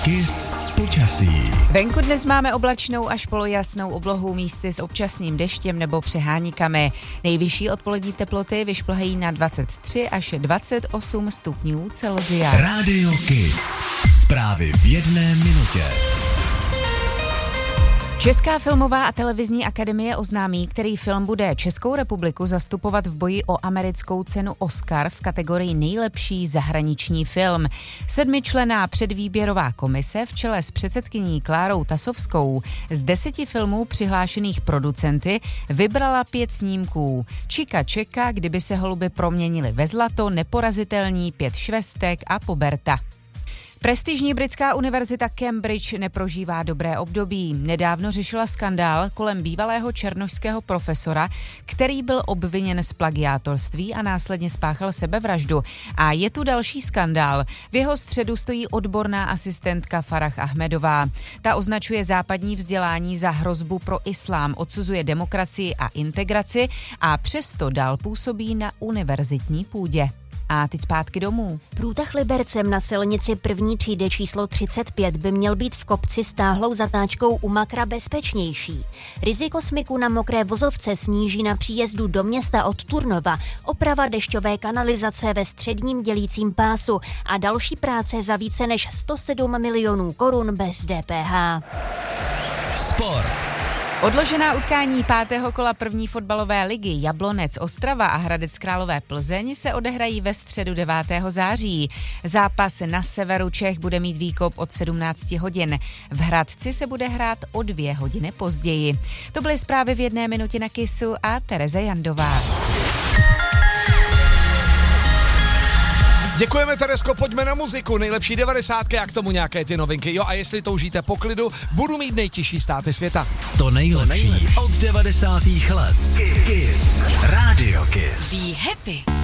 Kiss počasí. Venku dnes máme oblačnou až polojasnou oblohu, místy s občasným deštěm nebo přeháníkami. Nejvyšší odpolední teploty vyšplhají na 23 až 28 stupňů Celsia. Rádio Kiss. Zprávy v jedné minutě. Česká filmová a televizní akademie oznámí, který film bude Českou republiku zastupovat v boji o americkou cenu Oscar v kategorii nejlepší zahraniční film. 7členná předvýběrová komise v čele s předsedkyní Klárou Tasovskou z 10 filmů přihlášených producenty vybrala 5 snímků. Čika čeka, kdyby se holuby proměnily ve zlato, Neporazitelní, 5 švestek a Poberta. Prestižní britská univerzita Cambridge neprožívá dobré období. Nedávno řešila skandál kolem bývalého černošského profesora, který byl obviněn z plagiátorství a následně spáchal sebevraždu. A je tu další skandál. V jeho středu stojí odborná asistentka Farah Ahmedová. Ta označuje západní vzdělání za hrozbu pro islám, odsuzuje demokracii a integraci a přesto dál působí na univerzitní půdě. A teď zpátky domů. Průtah Libercem na silnici první třídy číslo 35 by měl být v kopci s táhlou zatáčkou u Makra bezpečnější. Riziko smyku na mokré vozovce sníží na příjezdu do města od Turnova, oprava dešťové kanalizace ve středním dělícím pásu a další práce za více než 107 milionů korun bez DPH. Sport. Odložená utkání 5. kola první fotbalové ligy Jablonec Ostrava a Hradec Králové Plzeň se odehrají ve středu 9. září. Zápas na severu Čech bude mít výkop od 17 hodin. V Hradci se bude hrát o 2 hodiny později. To byly zprávy v jedné minutě na Kissu a Tereza Jandová. Děkujeme, Teresko, pojďme na muziku, nejlepší 90 a k tomu nějaké ty novinky. Jo, a jestli toužíte po klidu, budu mít nejtěžší státy světa. To nejlepší od 90. let. Kiss. Rádio Kiss. Be happy.